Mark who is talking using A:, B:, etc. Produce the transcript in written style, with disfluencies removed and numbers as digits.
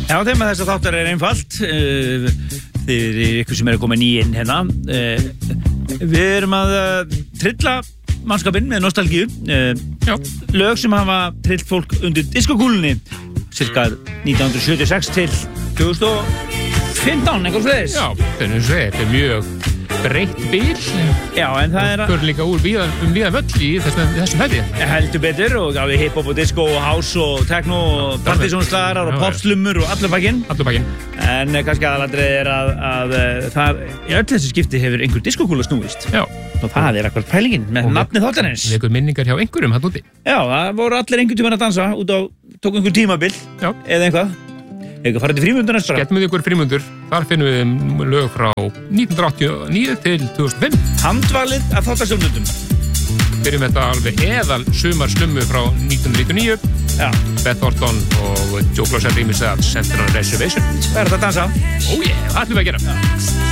A: Já, þema þess að þáttar einfalt fyrir ykkur sem að koma nýinn hérna. Við erum að trilla mannskapinn með nostalgíu. Lög sem hafa trillt fólk undir diskokúlunni cirka 1976 til 2015, eitthvað svoleiðis.
B: Já, þetta er mjög breytt bil.
A: Já, en það er
B: fyrir líka úr víðan völl í þessum hætti.
A: Heldur betur og alveg hip-hop og disco og house og techno og partysónslagar og popslumur og allur pakkinn. En kannski aðalatrið er að það í öll þessu skipti hefur einhver diskokúla snúist.
B: Já.
A: Og það er akkur pælingin með nafnið þáttarins.
B: Einhver minningar hjá einhverjum hann úti.
A: Já, það voru allir einhvern tímann að dansa út á, tók einhver tímabil. Já. Eða eitthvað. Eitthvað farið til frímundur næst bara.
B: Skellum við ykkur frímundur. Þar finnum við lög frá 1989 til 2005.
A: Handvalið af þáttarstjórnendum.
B: Byrjum þetta alveg eðal sumar slummu frá 1999.
A: Já.
B: Beth Orton og Joe Blosser rýmis að Center on Reservation.
A: Það er þetta að dansa.
B: Það ætlum við að gera. Já.